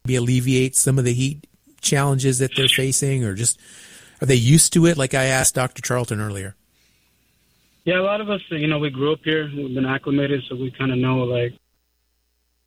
maybe alleviate some of the heat challenges that they're facing, or just are they used to it? Like I asked Dr. Charlton earlier. Yeah, a lot of us, we grew up here. We've been acclimated, so we kind of know, like,